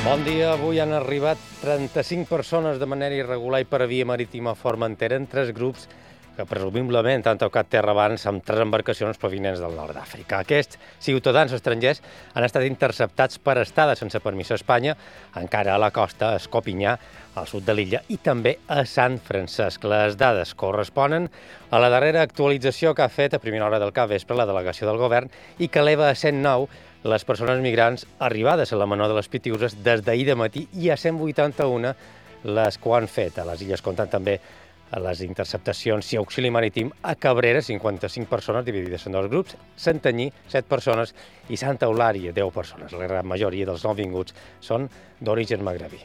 Bon dia. Avui han arribat 35 persones de manera irregular i per via marítima a Formentera en 3 grups que presumiblement han tocat terra abans amb 3 embarcacions provinents del nord d'Àfrica. Aquests ciutadans estrangers han estat interceptats per estada sense permís a Espanya, encara a la costa, a Escopinyà, al sud de l'illa, i també a Sant Francesc. Les dades corresponen a la darrera actualització que ha fet a primera hora del capvespre la delegació del govern i que eleva a 109 les persones migrants arribades a la Menor de les Pitiüses des d'ahir de matí i a 181 les que ho han fet a les illes, comptant també a les interceptacions i auxili marítim a Cabrera, 55 persones dividides en 2 grups, Santanyí, 7 persones i Santa Eulària, 10 persones. La gran majoria dels nouvinguts són d'origen magrebí.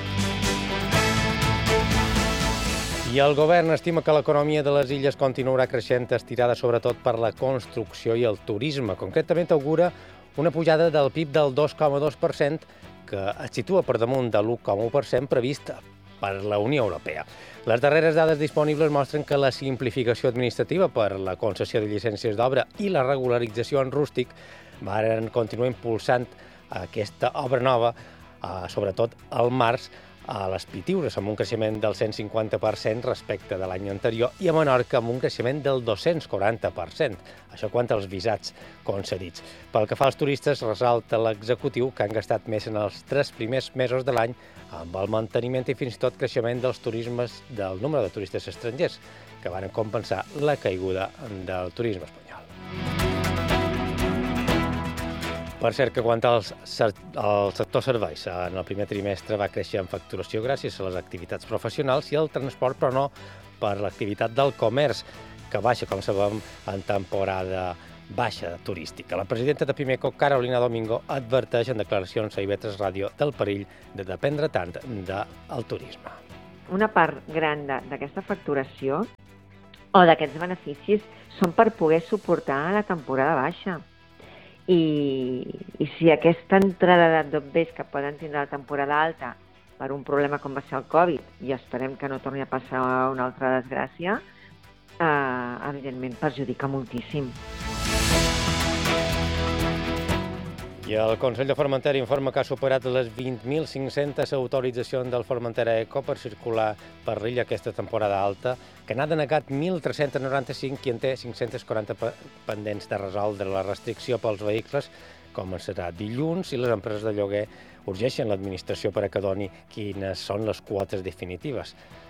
I el govern estima que l'economia de les illes continuarà creixent, estirada sobretot per la construcció i el turisme. Concretament augura una pujada del PIB del 2,2%, que es situa per damunt de l'1,1% previst per la Unió Europea. Les darreres dades disponibles mostren que la simplificació administrativa per la concessió de llicències d'obra i la regularització en rústic varen continuar impulsant aquesta obra nova, sobretot al març, a les Pitiüses, amb un creixement del 150% respecte de l'any anterior, i a Menorca amb un creixement del 240%, això quant als visats concedits. Pel que fa als turistes, ressalta l'executiu que han gastat més en els 3 primers mesos de l'any amb el manteniment i fins i tot creixement dels turismes del número de turistes estrangers, que van compensar la caiguda del turisme espanyol. Per cert, que quant al sector serveis, en el primer trimestre va créixer en facturació gràcies a les activitats professionals i al transport, però no per l'activitat del comerç, que baixa, com sabem, en temporada baixa turística. La presidenta de Pimeco, Carolina Domingo, adverteix en declaracions a IB3 Ràdio del perill de dependre tant del turisme. Una part gran d'aquesta facturació o d'aquests beneficis són per poder suportar la temporada baixa. I si aquesta entrada de dobbers que poden tindre la temporada alta per un problema com va ser el Covid, i esperem que no torni a passar una altra desgràcia, evidentment perjudica moltíssim. I el Consell de Formentera informa que ha superat les 20.500 autoritzacions del Formentera Eco per circular per l'illa aquesta temporada alta, que n'ha denegat 1.395 i en té 540 pendents de resoldre. La restricció pels vehicles començarà dilluns i les empreses de lloguer urgeixen l'administració per a que doni quines són les quotes definitives.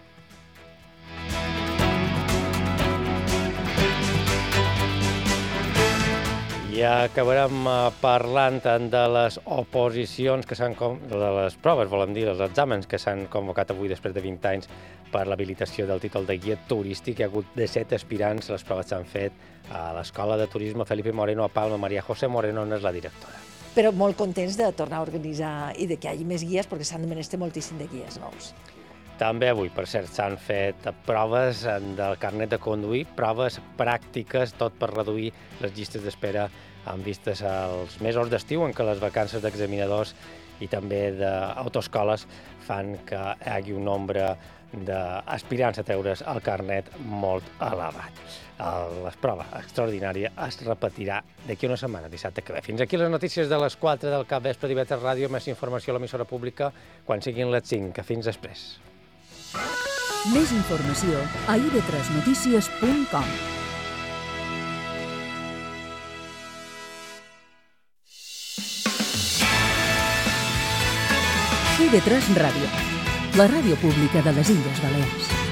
I acabarem parlant de les oposicions de les proves, volem dir, dels exàmens que s'han convocat avui després de 20 anys per l'habilitació del títol de guia turístic. Hi ha hagut 17 aspirants, les proves s'han fet a l'Escola de Turisme Felipe Moreno a Palma. Maria José Moreno és la directora. Però molt contents de tornar a organitzar i de que hi hagi més guies, perquè s'han de menester moltíssim de guies nous. També avui, per cert, s'han fet proves del carnet de conduir, proves pràctiques, tot per reduir les llistes d'espera amb vistes als mesos d'estiu, en què les vacances d'examinadors i també d'autoescoles fan que hi hagi un nombre d'aspirants a treure's el carnet molt elevat. La prova extraordinària es repetirà d'aquí una setmana, dissabte que ve. Fins aquí les notícies de les 4 del capvespre d'IB3 Ràdio. Més informació a l'emissora pública quan siguin les 5. Fins després. Més informació a ib3notícies.com. IB3 Ràdio, la ràdio pública de les Illes Balears.